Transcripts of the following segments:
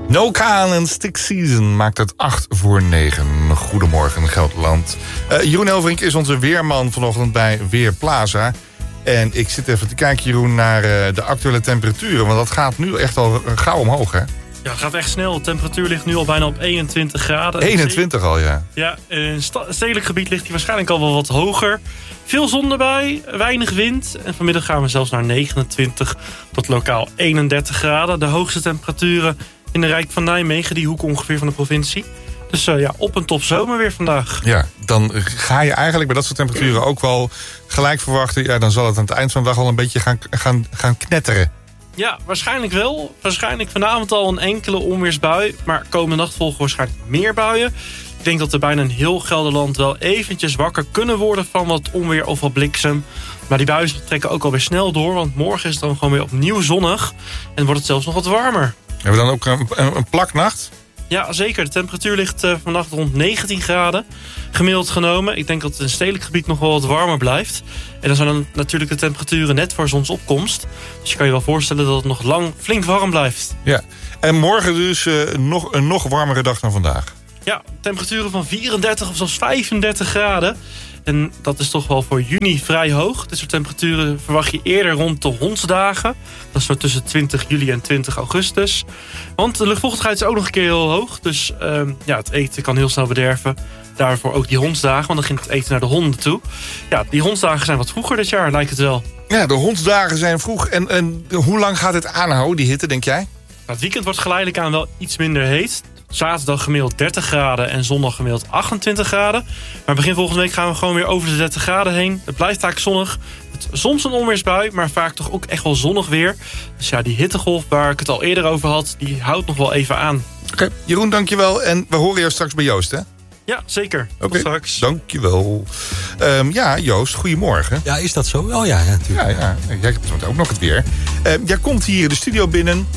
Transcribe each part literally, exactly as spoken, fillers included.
Nokaan en Stick Season maakt het acht voor negen. Goedemorgen Gelderland. Uh, Jeroen Elverink is onze weerman vanochtend bij Weerplaza. En ik zit even te kijken, Jeroen, naar uh, de actuele temperaturen. Want dat gaat nu echt al gauw omhoog, hè? Ja, het gaat echt snel. De temperatuur ligt nu al bijna op eenentwintig graden. eenentwintig al, ja. Ja, in stedelijk gebied ligt hij waarschijnlijk al wel wat hoger. Veel zon erbij, weinig wind. En vanmiddag gaan we zelfs naar negenentwintig tot lokaal eenendertig graden. De hoogste temperaturen in de Rijk van Nijmegen, die hoek ongeveer van de provincie. Dus uh, ja, op een top zomer weer vandaag. Ja, dan ga je eigenlijk bij dat soort temperaturen ook wel gelijk verwachten. Ja, dan zal het aan het eind van de dag al een beetje gaan, gaan, gaan knetteren. Ja, waarschijnlijk wel. Waarschijnlijk vanavond al een enkele onweersbui. Maar komende nacht volgen waarschijnlijk meer buien. Ik denk dat er bijna in heel Gelderland wel eventjes wakker kunnen worden van wat onweer of wat bliksem. Maar die buien trekken ook alweer snel door. Want morgen is het dan gewoon weer opnieuw zonnig. En wordt het zelfs nog wat warmer. Hebben we dan ook een, een, een plaknacht? Ja, zeker. De temperatuur ligt uh, vannacht rond negentien graden. Gemiddeld genomen. Ik denk dat het in stedelijk gebied nog wel wat warmer blijft. En dan zijn dan natuurlijk de temperaturen net voor zonsopkomst. Dus je kan je wel voorstellen dat het nog lang flink warm blijft. Ja, en morgen dus uh, nog, een nog warmere dag dan vandaag. Ja, temperaturen van vierendertig of zelfs vijfendertig graden. En dat is toch wel voor juni vrij hoog. Dit soort temperaturen verwacht je eerder rond de hondsdagen. Dat is zo tussen twintig juli en twintig augustus. Want de luchtvochtigheid is ook nog een keer heel hoog. Dus uh, ja, het eten kan heel snel bederven. Daarvoor ook die hondsdagen, want dan ging het eten naar de honden toe. Ja, die hondsdagen zijn wat vroeger dit jaar, lijkt het wel. Ja, de hondsdagen zijn vroeg. En, en hoe lang gaat het aanhouden, die hitte, denk jij? Nou, het weekend wordt geleidelijk aan wel iets minder heet. Zaterdag gemiddeld dertig graden en zondag gemiddeld achtentwintig graden. Maar begin volgende week gaan we gewoon weer over de dertig graden heen. Het blijft vaak zonnig. Het, soms een onweersbui, maar vaak toch ook echt wel zonnig weer. Dus ja, die hittegolf waar ik het al eerder over had, die houdt nog wel even aan. Oké, okay. Jeroen, dankjewel. En we horen jou straks bij Joost, hè? Ja, zeker. Tot okay. straks. Dankjewel. Um, ja, Joost, goedemorgen. Ja, is dat zo? Oh ja, ja natuurlijk. Ja, ja. Jij hebt ook nog het weer. Uh, jij komt hier de studio binnen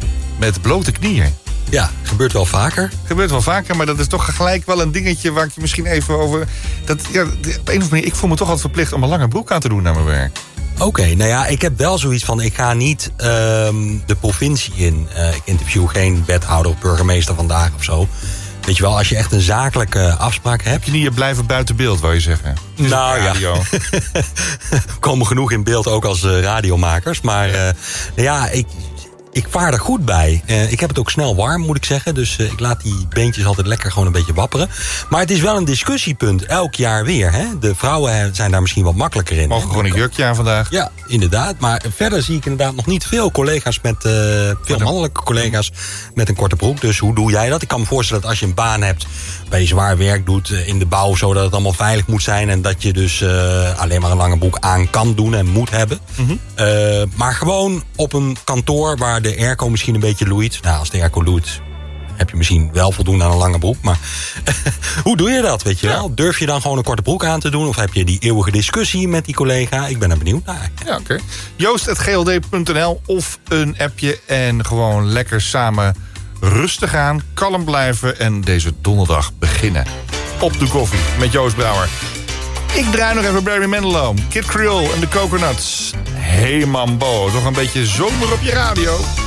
met blote knieën. Ja, gebeurt wel vaker. Gebeurt wel vaker, maar dat is toch gelijk wel een dingetje waar ik je misschien even over... Dat, ja, op een of andere manier, ik voel me toch altijd verplicht om een lange broek aan te doen naar mijn werk. Oké, okay, nou ja, ik heb wel zoiets van, ik ga niet um, de provincie in. Uh, ik interview geen wethouder of burgemeester vandaag of zo. Weet je wel, als je echt een zakelijke afspraak hebt... Heb je niet blijven buiten beeld, wou je zeggen? Nou ja, we komen genoeg in beeld ook als uh, radiomakers. Maar uh, ja, ik... Ik vaar er goed bij. Uh, ik heb het ook snel warm, moet ik zeggen. Dus uh, ik laat die beentjes altijd lekker gewoon een beetje wapperen. Maar het is wel een discussiepunt, elk jaar weer. Hè? De vrouwen zijn daar misschien wat makkelijker in. Mogen gewoon een jurkje aan vandaag. Ja, inderdaad. Maar verder zie ik inderdaad nog niet veel collega's met... Uh, veel mannelijke collega's met een korte broek. Dus hoe doe jij dat? Ik kan me voorstellen dat als je een baan hebt... waar je zwaar werk doet uh, in de bouw... zodat het allemaal veilig moet zijn... en dat je dus uh, alleen maar een lange broek aan kan doen en moet hebben. Mm-hmm. Uh, maar gewoon op een kantoor... waar de airco misschien een beetje loeit. Nou, als de airco loeit, heb je misschien wel voldoende aan een lange broek. Maar hoe doe je dat, weet je wel? Durf je dan gewoon een korte broek aan te doen? Of heb je die eeuwige discussie met die collega? Ik ben er benieuwd naar. Ja, oké. Okay. Joost at g l d punt n l of een appje en gewoon lekker samen rustig aan, kalm blijven en deze donderdag beginnen. Op de koffie met Joost Brouwer. Ik draai nog even Barry Manilow, Kid Creole en de Coconuts. Hey Mambo, nog een beetje zomer op je radio.